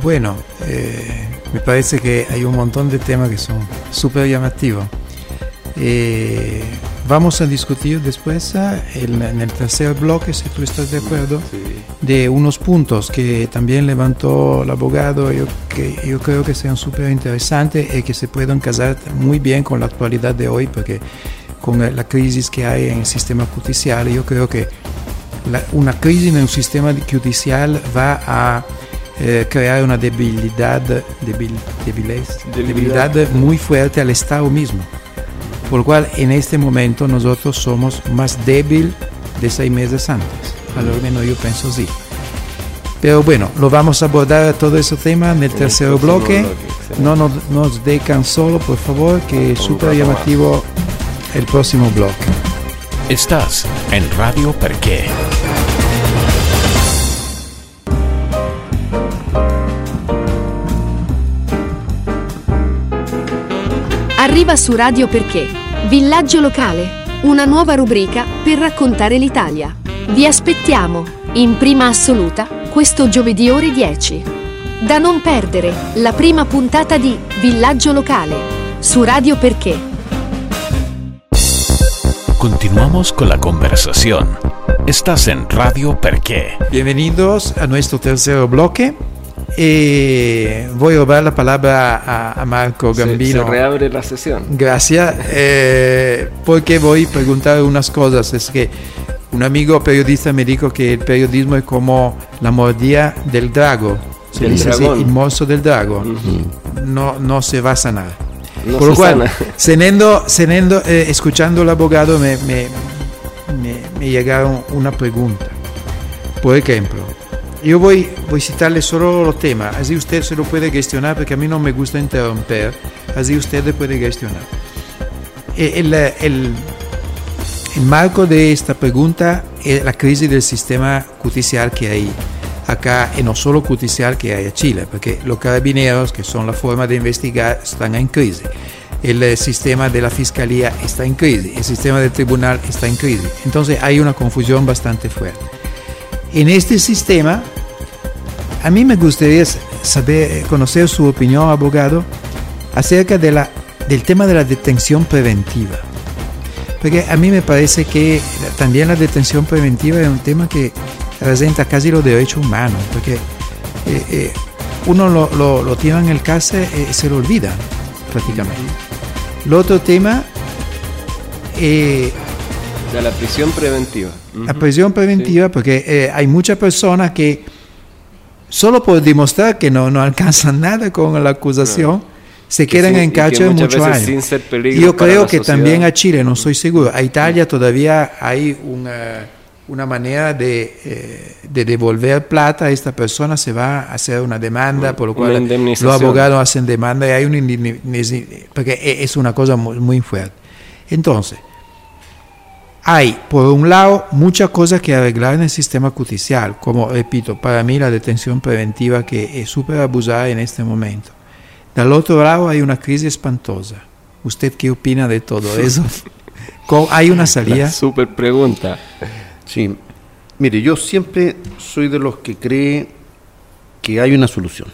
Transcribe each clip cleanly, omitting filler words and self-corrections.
Bueno, me parece que hay un montón de temas que son súper llamativos. Vamos a discutir después en el tercer bloque, si tú estás de acuerdo, sí, de unos puntos que también levantó el abogado, que yo creo que sean súper interesantes y que se pueden casar muy bien con la actualidad de hoy, porque con la crisis que hay en el sistema judicial, yo creo que una crisis en el sistema judicial va a crear una debilidad muy fuerte al Estado mismo. Por lo cual, en este momento, nosotros somos más débiles de 6 meses antes. A lo menos yo pienso sí. Pero bueno, lo vamos a abordar todo ese tema en el tercer bloque. No nos dejan solo, por favor, que es súper llamativo el próximo bloque. Estás en Radio Perché. Arriva su Radio Perché, Villaggio Locale, una nuova rubrica per raccontare l'Italia. Vi aspettiamo, in prima assoluta, questo giovedì ore 10. Da non perdere, la prima puntata di Villaggio Locale, su Radio Perché. Continuamos con la conversación. Estás en Radio Perché. Bienvenidos a nuestro tercer bloque. Voy a dar la palabra a Marco Gambino. Se reabre la sesión. Gracias, porque voy a preguntar unas cosas. Es que un amigo periodista me dijo que el periodismo es como la mordida del drago. Se Del dice así, dragón. el morso del drago. No se va a sanar. No Por lo se cual, sana. escuchando al abogado me llegaron una pregunta. Por ejemplo, yo voy a citarle solo los temas, así usted se lo puede gestionar, porque a mí no me gusta interrumpir, así usted le puede gestionar. El marco de esta pregunta es la crisis del sistema judicial que hay acá, y no solo judicial que hay en Chile, porque los carabineros, que son la forma de investigar, están en crisis. El sistema de la fiscalía está en crisis, el sistema del tribunal está en crisis. Entonces hay una confusión bastante fuerte. En este sistema, a mí me gustaría conocer su opinión, abogado, acerca del tema de la detención preventiva. Porque a mí me parece que también la detención preventiva es un tema que representa casi los derechos humanos, porque uno lo tiene en el cárcel y se lo olvida prácticamente. El otro tema De la prisión preventiva. la prisión preventiva, sí. Porque hay muchas personas que solo por demostrar que no alcanzan nada con la acusación, se quedan en cárcel muchos años. Sin ser peligro. Yo creo que sociedad. también a Chile, no estoy seguro, a Italia todavía hay una manera de devolver plata a esta persona, se va a hacer una demanda, por lo cual los abogados hacen demanda y hay porque es una cosa muy, muy fuerte. Entonces, hay, por un lado, muchas cosas que arreglar en el sistema judicial, como, repito, para mí la detención preventiva que es súper abusada en este momento. Del otro lado hay una crisis espantosa. ¿Usted qué opina de todo eso? ¿Hay una salida? La súper pregunta. Sí, mire, yo siempre soy de los que cree que hay una solución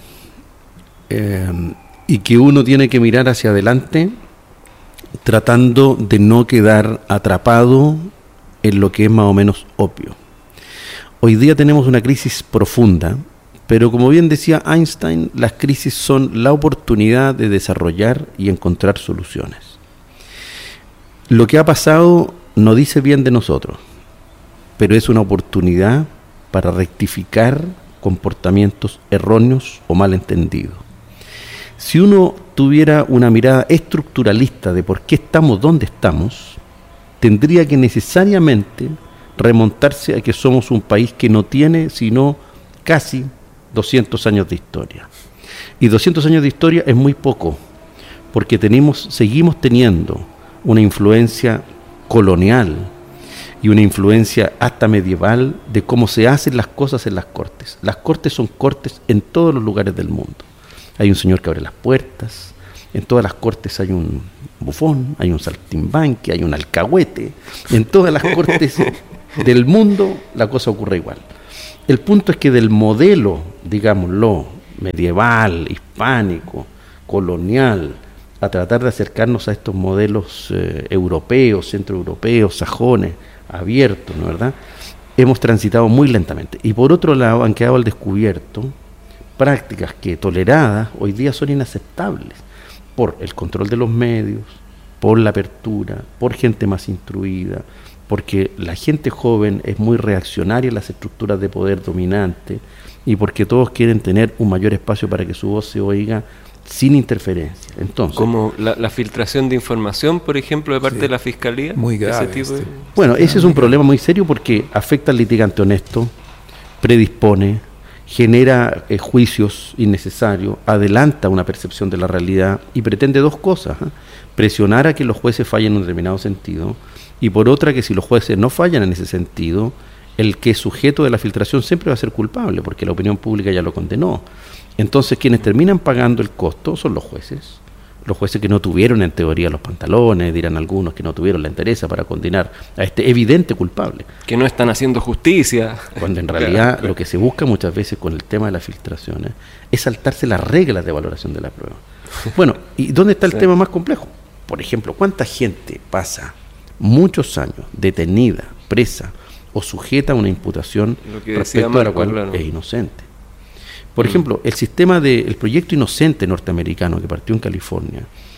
y que uno tiene que mirar hacia adelante tratando de no quedar atrapado en lo que es más o menos obvio. Hoy día tenemos una crisis profunda, pero como bien decía Einstein, las crisis son la oportunidad de desarrollar y encontrar soluciones. Lo que ha pasado no dice bien de nosotros, pero es una oportunidad para rectificar comportamientos erróneos o malentendidos. Si uno tuviera una mirada estructuralista de por qué estamos donde estamos, tendría que necesariamente remontarse a que somos un país que no tiene sino casi 200 años de historia. Y 200 años de historia es muy poco, porque seguimos teniendo una influencia colonial y una influencia hasta medieval de cómo se hacen las cosas en las cortes. Las cortes son cortes en todos los lugares del mundo. Hay un señor que abre las puertas, en todas las cortes hay un bufón, hay un saltimbanqui, hay un alcahuete. En todas las cortes del mundo la cosa ocurre igual. El punto es que del modelo, digámoslo, medieval, hispánico, colonial, a tratar de acercarnos a estos modelos europeos, centroeuropeos, sajones, abiertos, ¿no verdad? Hemos transitado muy lentamente. Y por otro lado han quedado al descubierto prácticas que toleradas hoy día son inaceptables por el control de los medios, por la apertura, por gente más instruida, porque la gente joven es muy reaccionaria a las estructuras de poder dominante y porque todos quieren tener un mayor espacio para que su voz se oiga sin interferencia. Entonces, como la filtración de información, por ejemplo, de parte de la Fiscalía. Muy grave. Bueno, ese es un problema muy serio porque afecta al litigante honesto, predispone, genera juicios innecesarios, adelanta una percepción de la realidad y pretende dos cosas: presionar a que los jueces fallen en un determinado sentido, y por otra que si los jueces no fallan en ese sentido, el que es sujeto de la filtración siempre va a ser culpable porque la opinión pública ya lo condenó. Entonces quienes terminan pagando el costo son los jueces que no tuvieron en teoría los pantalones, dirán algunos, que no tuvieron la entereza para condenar a este evidente culpable. Que no están haciendo justicia. Cuando en realidad lo que se busca muchas veces con el tema de las filtraciones es saltarse las reglas de valoración de la prueba. Bueno, ¿y dónde está el tema más complejo? Por ejemplo, ¿cuánta gente pasa muchos años detenida, presa o sujeta a una imputación respecto a la cual es inocente? Por ejemplo, el proyecto Inocente norteamericano que partió en California,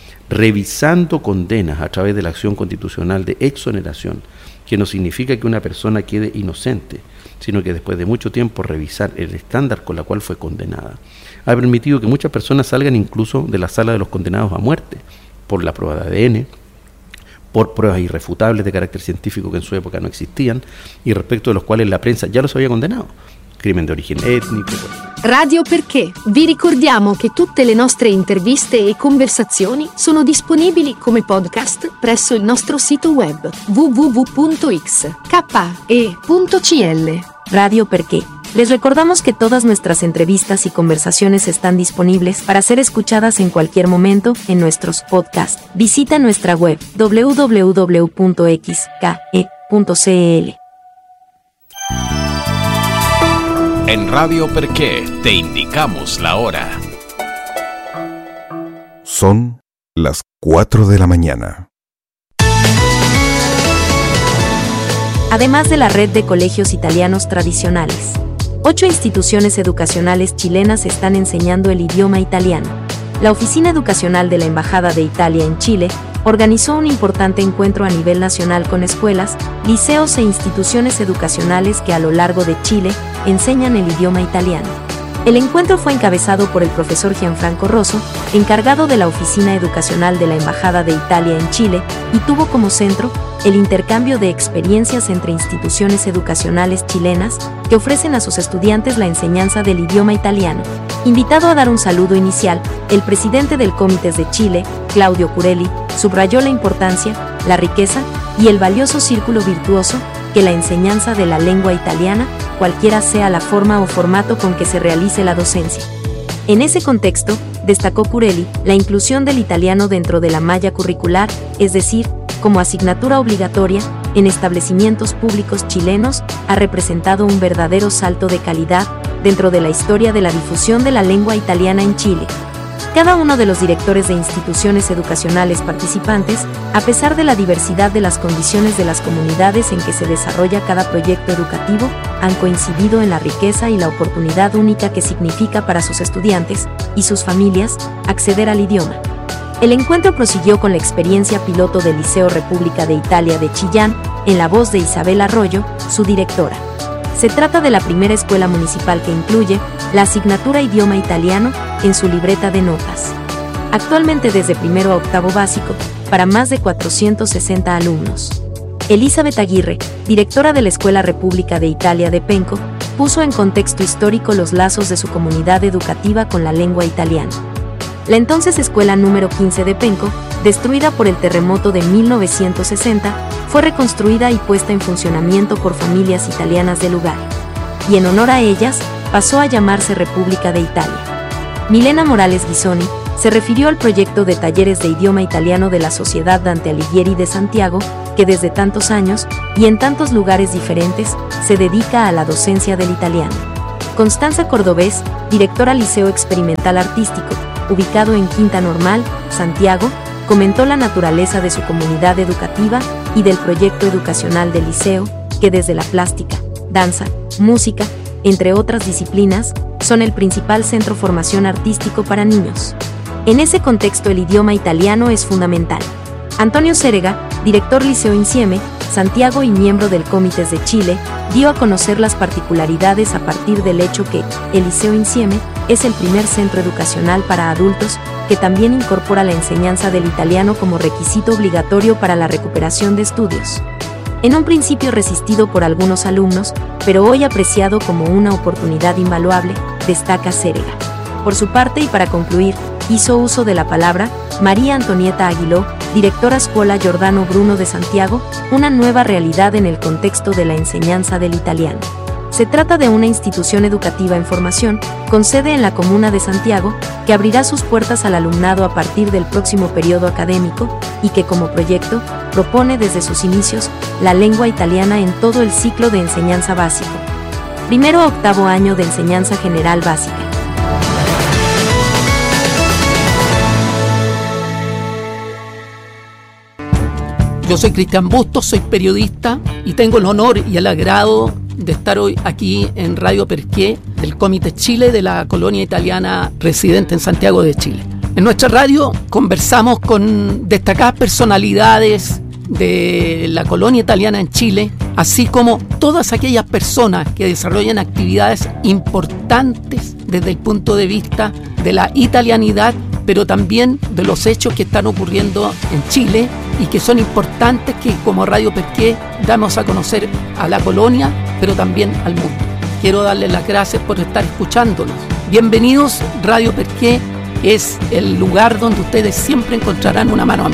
revisando condenas a través de la acción constitucional de exoneración, que no significa que una persona quede inocente, sino que después de mucho tiempo revisar el estándar con la cual fue condenada, ha permitido que muchas personas salgan incluso de la sala de los condenados a muerte, por la prueba de ADN, por pruebas irrefutables de carácter científico que en su época no existían, y respecto de los cuales la prensa ya los había condenado. Crimen de origen etnico. Radio Perché. Vi ricordiamo che tutte le nostre interviste e conversazioni sono disponibili come podcast presso il nostro sito web www.xke.cl. Radio Perché. Les recordamos que todas nuestras entrevistas y conversaciones están disponibles para ser escuchadas en cualquier momento en nuestros podcasts. Visita nuestra web www.xke.cl. En Radio Perché te indicamos la hora. Son las 4 de la mañana. Además de la red de colegios italianos tradicionales, 8 instituciones educacionales chilenas están enseñando el idioma italiano. La Oficina Educacional de la Embajada de Italia en Chile organizó un importante encuentro a nivel nacional con escuelas, liceos e instituciones educacionales que a lo largo de Chile enseñan el idioma italiano. El encuentro fue encabezado por el profesor Gianfranco Rosso, encargado de la Oficina Educacional de la Embajada de Italia en Chile, y tuvo como centro el intercambio de experiencias entre instituciones educacionales chilenas que ofrecen a sus estudiantes la enseñanza del idioma italiano. Invitado a dar un saludo inicial, el presidente del Comités de Chile, Claudio Curelli, subrayó la importancia, la riqueza y el valioso círculo virtuoso que la enseñanza de la lengua italiana, cualquiera sea la forma o formato con que se realice la docencia. En ese contexto, destacó Curelli, la inclusión del italiano dentro de la malla curricular, es decir, como asignatura obligatoria, en establecimientos públicos chilenos, ha representado un verdadero salto de calidad dentro de la historia de la difusión de la lengua italiana en Chile. Cada uno de los directores de instituciones educacionales participantes, a pesar de la diversidad de las condiciones de las comunidades en que se desarrolla cada proyecto educativo, han coincidido en la riqueza y la oportunidad única que significa para sus estudiantes y sus familias acceder al idioma. El encuentro prosiguió con la experiencia piloto del Liceo República de Italia de Chillán, en la voz de Isabel Arroyo, su directora. Se trata de la primera escuela municipal que incluye la asignatura idioma italiano en su libreta de notas. Actualmente desde primero a octavo básico, para más de 460 alumnos. Elizabeth Aguirre, directora de la Escuela República de Italia de Penco, puso en contexto histórico los lazos de su comunidad educativa con la lengua italiana. La entonces escuela número 15 de Penco, destruida por el terremoto de 1960, fue reconstruida y puesta en funcionamiento por familias italianas del lugar. Y en honor a ellas, pasó a llamarse República de Italia. Milena Morales Ghisoni se refirió al proyecto de talleres de idioma italiano de la Sociedad Dante Alighieri de Santiago, que desde tantos años, y en tantos lugares diferentes, se dedica a la docencia del italiano. Constanza Cordobés, directora Liceo Experimental Artístico, ubicado en Quinta Normal, Santiago, comentó la naturaleza de su comunidad educativa y del proyecto educacional del liceo, que desde la plástica, danza, música, entre otras disciplinas, son el principal centro de formación artístico para niños. En ese contexto el idioma italiano es fundamental. Antonio Cérega, director Liceo Insieme, Santiago y miembro del Comités de Chile, dio a conocer las particularidades a partir del hecho que el Liceo Insieme es el primer centro educacional para adultos que también incorpora la enseñanza del italiano como requisito obligatorio para la recuperación de estudios. En un principio resistido por algunos alumnos, pero hoy apreciado como una oportunidad invaluable, destaca Cérega. Por su parte y para concluir, hizo uso de la palabra María Antonieta Aguiló, directora Scuola Giordano Bruno de Santiago, una nueva realidad en el contexto de la enseñanza del italiano. Se trata de una institución educativa en formación, con sede en la comuna de Santiago, que abrirá sus puertas al alumnado a partir del próximo periodo académico y que como proyecto propone desde sus inicios la lengua italiana en todo el ciclo de enseñanza básico. Primero a octavo año de enseñanza general básica. Yo soy Cristian Bustos, soy periodista y tengo el honor y el agrado de estar hoy aquí en Radio Perqué, del Comité Chile de la colonia italiana residente en Santiago de Chile. En nuestra radio conversamos con destacadas personalidades de la colonia italiana en Chile, así como todas aquellas personas que desarrollan actividades importantes desde el punto de vista de la italianidad, pero también de los hechos que están ocurriendo en Chile y que son importantes que como Radio Perqué damos a conocer a la colonia, pero también al mundo. Quiero darles las gracias por estar escuchándonos. Bienvenidos, Radio Perqué es el lugar donde ustedes siempre encontrarán una mano amiga.